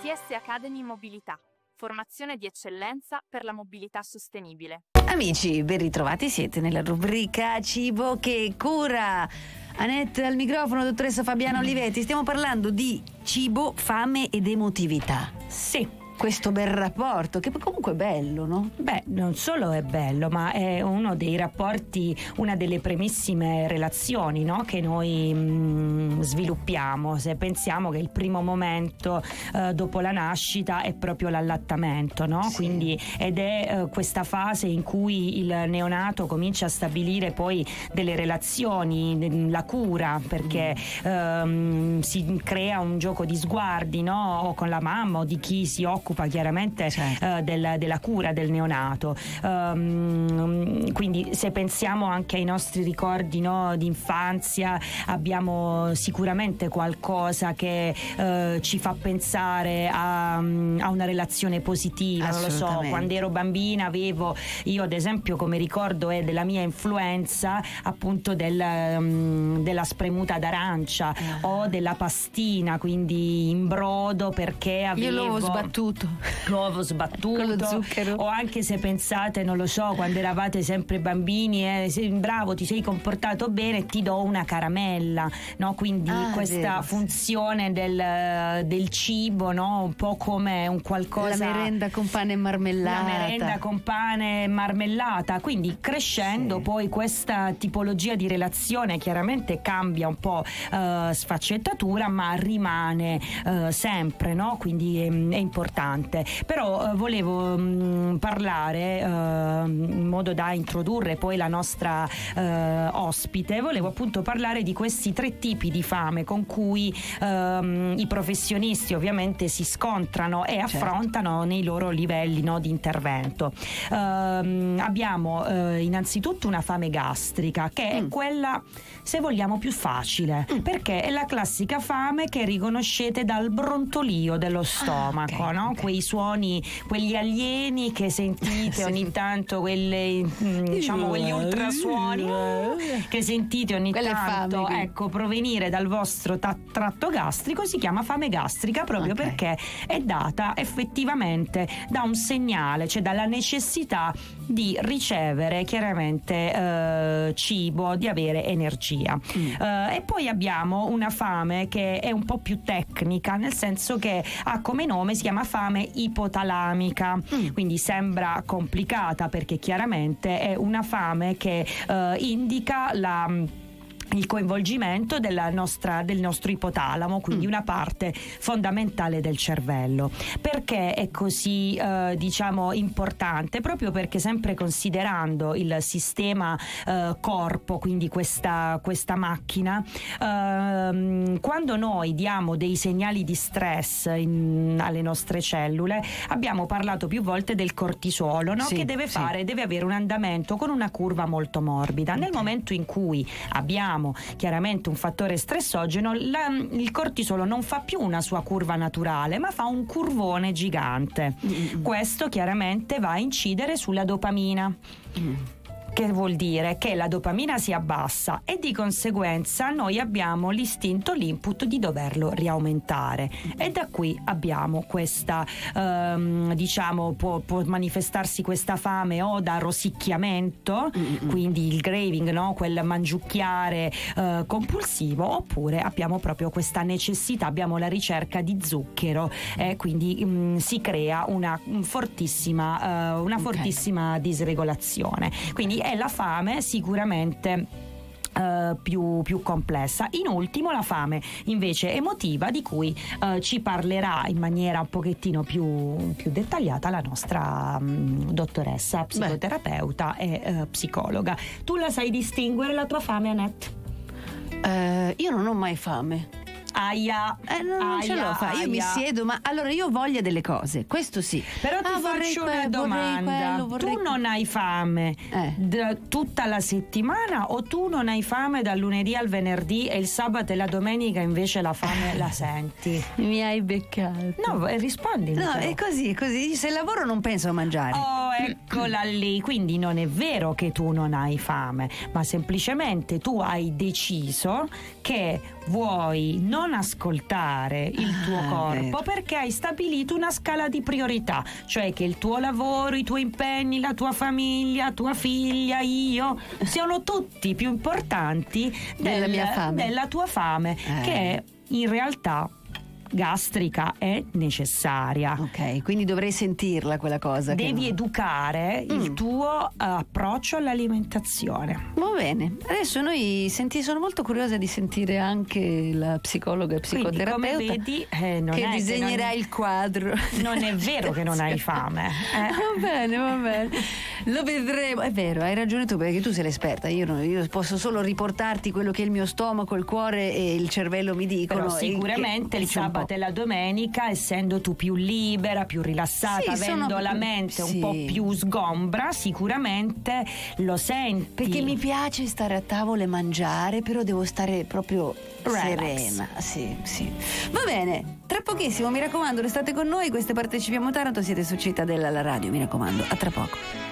ITS Academy Mobilità. Formazione di eccellenza per la mobilità sostenibile. Amici, ben ritrovati, siete nella rubrica Cibo che cura. Annette al microfono, dottoressa Fabiana Olivetti. Stiamo parlando di cibo, fame ed emotività. Sì. Questo bel rapporto, che comunque è bello, no? Beh, non solo è bello, ma è uno dei rapporti, una delle primissime relazioni, no? Che noi sviluppiamo. Se pensiamo che il primo momento dopo la nascita è proprio l'allattamento, no? Sì. Quindi, ed è questa fase in cui il neonato comincia a stabilire poi delle relazioni, la cura, perché si crea un gioco di sguardi, no? O con la mamma o di chi si occupa chiaramente, certo, della cura del neonato. Quindi se pensiamo anche ai nostri ricordi, no, di infanzia, abbiamo sicuramente qualcosa che ci fa pensare a una relazione positiva. Non lo so, quando ero bambina io ad esempio come ricordo della mia influenza appunto della spremuta d'arancia o della pastina, quindi in brodo, perché avevo l'uovo sbattuto con lo zucchero. O anche se pensate, non lo so, quando eravate sempre bambini, bravo, ti sei comportato bene, ti do una caramella, no? Quindi questa funzione del cibo, no? Un po' come un qualcosa, la merenda con pane e marmellata. Quindi crescendo poi questa tipologia di relazione chiaramente cambia un po' sfaccettatura, ma rimane sempre, no? Quindi è importante. Però volevo parlare in modo da introdurre poi la nostra ospite. Volevo appunto parlare di questi 3 tipi di fame con cui i professionisti ovviamente si scontrano e affrontano nei loro livelli, no, di intervento. Abbiamo innanzitutto una fame gastrica, che è quella, se vogliamo, più facile, perché è la classica fame che riconoscete dal brontolio dello stomaco, no? Quei suoni, quegli alieni che sentite ogni tanto, quegli ultrasuoni che sentite ogni tanto, ecco, provenire dal vostro tratto gastrico, si chiama fame gastrica proprio perché è data effettivamente da un segnale, cioè dalla necessità di ricevere chiaramente cibo, di avere energia. E poi abbiamo una fame che è un po' più tecnica, nel senso che ha come nome, si chiama fame ipotalamica. Quindi sembra complicata perché chiaramente è una fame che indica il coinvolgimento del nostro ipotalamo, quindi una parte fondamentale del cervello. Perché è così importante? Proprio perché, sempre considerando il sistema corpo, quindi questa macchina, quando noi diamo dei segnali di stress alle nostre cellule, abbiamo parlato più volte del cortisolo, no? Che deve avere un andamento con una curva molto morbida. Nel momento in cui abbiamo chiaramente un fattore stressogeno, il cortisolo non fa più una sua curva naturale, ma fa un curvone gigante. Questo chiaramente va a incidere sulla dopamina. Che vuol dire che la dopamina si abbassa e di conseguenza noi abbiamo l'input di doverlo riaumentare, e da qui abbiamo questa può manifestarsi questa fame o da rosicchiamento, quindi il craving, no? Quel mangiucchiare compulsivo, oppure abbiamo proprio questa necessità, abbiamo la ricerca di zucchero, quindi si crea una fortissima disregolazione. Quindi è la fame sicuramente più complessa. In ultimo, la fame invece emotiva, di cui ci parlerà in maniera un pochettino più dettagliata la nostra dottoressa psicoterapeuta e psicologa. Tu la sai distinguere la tua fame, Annette? Io non ho mai fame. Non ce l'ho fa. Io mi siedo, ma allora io ho voglia delle cose, questo sì. Però ti faccio una domanda. Tu non hai fame tutta la settimana, o tu non hai fame dal lunedì al venerdì e il sabato e la domenica invece la fame la senti? Mi hai beccato. No, rispondi. No, è così. Se lavoro non penso a mangiare. eccola lì. Quindi non è vero che tu non hai fame, ma semplicemente tu hai deciso che vuoi non ascoltare il tuo corpo, perché hai stabilito una scala di priorità, cioè che il tuo lavoro, i tuoi impegni, la tua famiglia, tua figlia, io siano tutti più importanti della mia fame, della tua fame, che in realtà gastrica è necessaria. Ok, quindi dovrei sentirla quella cosa. Devi educare il tuo approccio all'alimentazione. Va bene, adesso noi sono molto curiosa di sentire anche la psicologa e psicoterapeuta. Quindi, come vedi, che disegnerà il quadro. Non è vero che non hai fame. Va bene, lo vedremo. È vero, hai ragione tu, perché tu sei l'esperta. Io posso solo riportarti quello che il mio stomaco, il cuore e il cervello mi dicono. Però sicuramente il sabato e la domenica, essendo tu più libera, più rilassata, avendo la mente un po' più sgombra, sicuramente lo senti. Perché mi piace stare a tavola e mangiare, però devo stare proprio serena. Sì. Va bene, tra pochissimo, mi raccomando, restate con noi. Queste Partecipiamo Taranto, siete su Cittadella, la radio, mi raccomando. A tra poco.